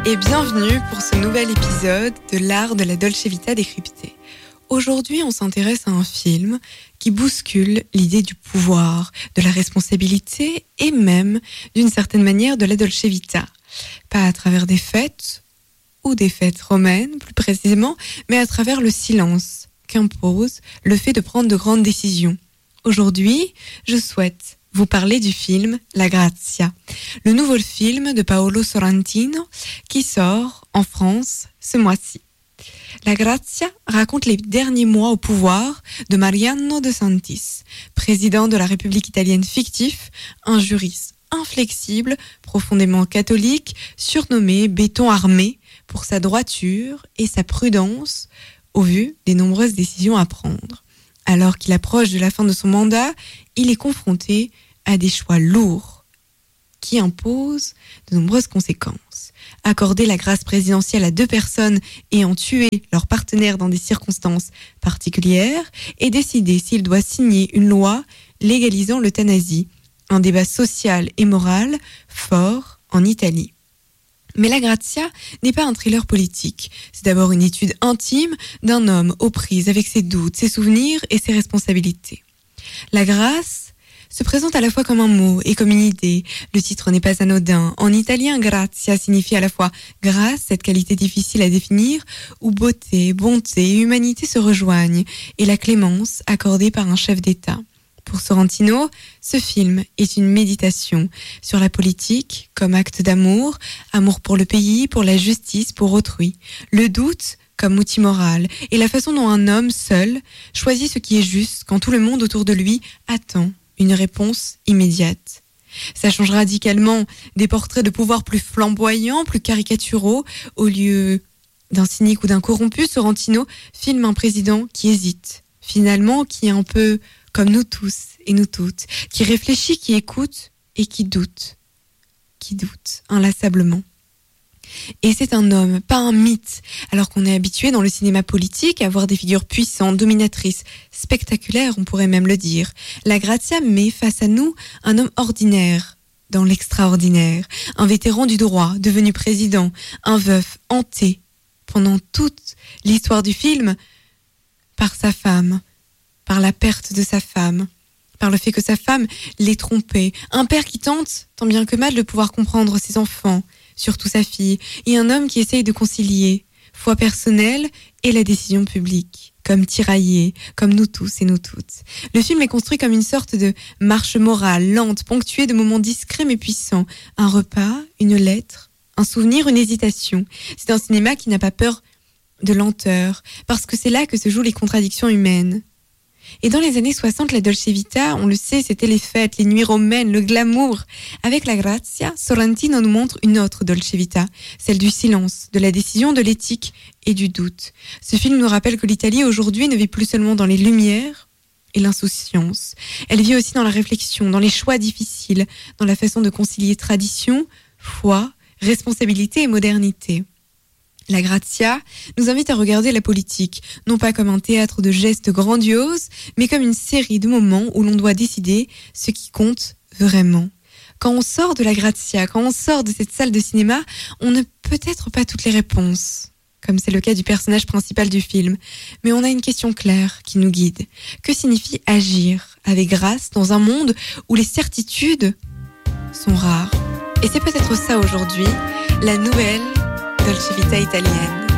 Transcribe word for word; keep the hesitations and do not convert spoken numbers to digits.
Et bienvenue pour ce nouvel épisode de l'art de la Dolce Vita décryptée. Aujourd'hui, on s'intéresse à un film qui bouscule l'idée du pouvoir, de la responsabilité et même, d'une certaine manière, de la Dolce Vita. Pas à travers des fêtes, ou des fêtes romaines plus précisément, mais à travers le silence qu'impose le fait de prendre de grandes décisions. Aujourd'hui, je souhaite vous parler du film La Grazia, le nouveau film de Paolo Sorrentino qui sort en France ce mois-ci. La Grazia raconte les derniers mois au pouvoir de Mariano De Santis, président de la République italienne fictif, un juriste inflexible, profondément catholique, surnommé béton armé pour sa droiture et sa prudence au vu des nombreuses décisions à prendre. Alors qu'il approche de la fin de son mandat, il est confronté à des choix lourds qui imposent de nombreuses conséquences. Accorder la grâce présidentielle à deux personnes ayant tué leur partenaire dans des circonstances particulières et décider s'il doit signer une loi légalisant l'euthanasie, un débat social et moral fort en Italie. Mais La Grazia n'est pas un thriller politique. C'est d'abord une étude intime d'un homme aux prises avec ses doutes, ses souvenirs et ses responsabilités. La grâce se présente à la fois comme un mot et comme une idée. Le titre n'est pas anodin. En italien, grazia signifie à la fois grâce, cette qualité difficile à définir, où beauté, bonté et humanité se rejoignent, et la clémence accordée par un chef d'État. Pour Sorrentino, ce film est une méditation sur la politique comme acte d'amour, amour pour le pays, pour la justice, pour autrui, le doute comme outil moral et la façon dont un homme seul choisit ce qui est juste quand tout le monde autour de lui attend une réponse immédiate. Ça change radicalement des portraits de pouvoir plus flamboyants, plus caricaturaux. Au lieu d'un cynique ou d'un corrompu, Sorrentino filme un président qui hésite, finalement qui est un peu comme nous tous et nous toutes, qui réfléchit, qui écoute et qui doute, qui doute inlassablement. Et c'est un homme, pas un mythe, alors qu'on est habitué dans le cinéma politique à voir des figures puissantes, dominatrices, spectaculaires, on pourrait même le dire. La Grazia met face à nous un homme ordinaire, dans l'extraordinaire, un vétéran du droit, devenu président, un veuf hanté, pendant toute l'histoire du film, par sa femme, par la perte de sa femme, par le fait que sa femme l'ait trompé, un père qui tente, tant bien que mal, de pouvoir comprendre ses enfants, surtout sa fille, et un homme qui essaye de concilier foi personnelle et la décision publique, comme tiraillé, comme nous tous et nous toutes. Le film est construit comme une sorte de marche morale, lente, ponctuée de moments discrets mais puissants, un repas, une lettre, un souvenir, une hésitation. C'est un cinéma qui n'a pas peur de lenteur, parce que c'est là que se jouent les contradictions humaines. Et dans les années soixante, la Dolce Vita, on le sait, c'était les fêtes, les nuits romaines, le glamour. Avec La Grazia, Sorrentino nous montre une autre Dolce Vita, celle du silence, de la décision, de l'éthique et du doute. Ce film nous rappelle que l'Italie aujourd'hui ne vit plus seulement dans les lumières et l'insouciance. Elle vit aussi dans la réflexion, dans les choix difficiles, dans la façon de concilier tradition, foi, responsabilité et modernité. La Grazia nous invite à regarder la politique, non pas comme un théâtre de gestes grandioses, mais comme une série de moments où l'on doit décider ce qui compte vraiment. Quand on sort de La Grazia, quand on sort de cette salle de cinéma, on n'a peut-être pas toutes les réponses, comme c'est le cas du personnage principal du film, mais on a une question claire qui nous guide. Que signifie agir avec grâce dans un monde où les certitudes sont rares ? Et c'est peut-être ça aujourd'hui, la nouvelle Dolce Vita italienne.